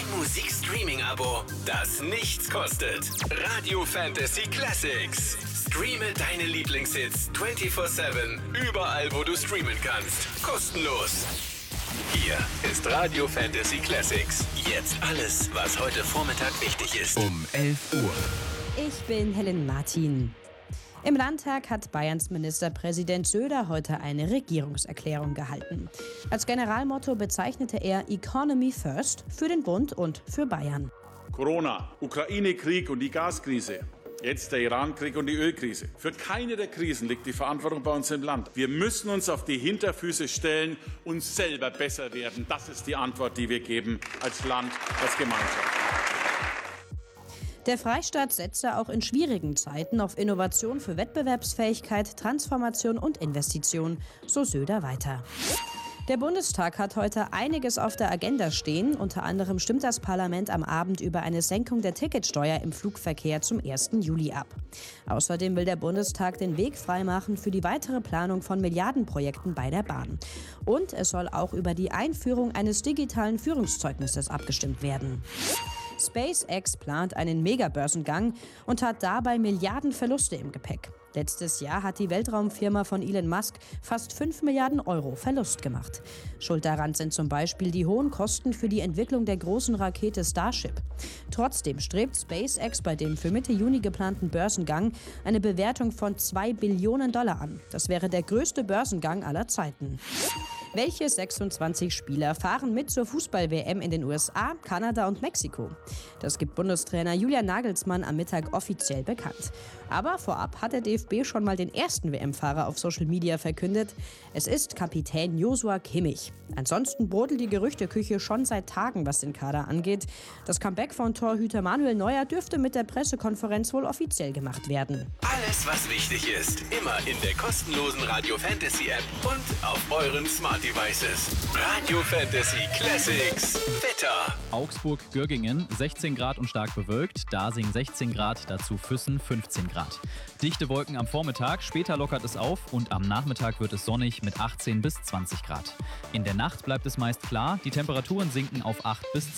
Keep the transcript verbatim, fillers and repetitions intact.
Musikstreaming-Abo, das nichts kostet. Radio Fantasy Classics. Streame deine Lieblingshits vierundzwanzig sieben, überall wo du streamen kannst. Kostenlos. Hier ist Radio Fantasy Classics. Jetzt alles, was heute Vormittag wichtig ist. Um elf Uhr. Ich bin Helen Martin. Im Landtag hat Bayerns Ministerpräsident Söder heute eine Regierungserklärung gehalten. Als Generalmotto bezeichnete er Economy First für den Bund und für Bayern. Corona, Ukraine-Krieg und die Gaskrise. Jetzt der Iran-Krieg und die Ölkrise. Für keine der Krisen liegt die Verantwortung bei uns im Land. Wir müssen uns auf die Hinterfüße stellen und selber besser werden. Das ist die Antwort, die wir geben als Land, als Gemeinschaft. Der Freistaat setze auch in schwierigen Zeiten auf Innovation für Wettbewerbsfähigkeit, Transformation und Investition, so Söder weiter. Der Bundestag hat heute einiges auf der Agenda stehen. Unter anderem stimmt das Parlament am Abend über eine Senkung der Ticketsteuer im Flugverkehr zum ersten Juli ab. Außerdem will der Bundestag den Weg freimachen für die weitere Planung von Milliardenprojekten bei der Bahn. Und es soll auch über die Einführung eines digitalen Führungszeugnisses abgestimmt werden. SpaceX plant einen Megabörsengang und hat dabei Milliardenverluste im Gepäck. Letztes Jahr hat die Weltraumfirma von Elon Musk fast fünf Milliarden Euro Verlust gemacht. Schuld daran sind zum Beispiel die hohen Kosten für die Entwicklung der großen Rakete Starship. Trotzdem strebt SpaceX bei dem für Mitte Juni geplanten Börsengang eine Bewertung von zwei Billionen Dollar an. Das wäre der größte Börsengang aller Zeiten. Welche sechsundzwanzig Spieler fahren mit zur Fußball-W M in den U S A, Kanada und Mexiko? Das gibt Bundestrainer Julian Nagelsmann am Mittag offiziell bekannt. Aber vorab hat der D F B schon mal den ersten W M-Fahrer auf Social Media verkündet. Es ist Kapitän Joshua Kimmich. Ansonsten brodelt die Gerüchteküche schon seit Tagen, was den Kader angeht. Das Comeback von Torhüter Manuel Neuer dürfte mit der Pressekonferenz wohl offiziell gemacht werden. Alles, was wichtig ist, immer in der kostenlosen Radio Fantasy App und auf euren Smart Devices. Radio Fantasy Classics. Wetter. Augsburg-Göggingen sechzehn Grad und stark bewölkt, Dasing sechzehn Grad, dazu Füssen fünfzehn Grad. Dichte Wolken am Vormittag, später lockert es auf und am Nachmittag wird es sonnig mit achtzehn bis zwanzig Grad. In der Nacht bleibt es meist klar, die Temperaturen sinken auf acht bis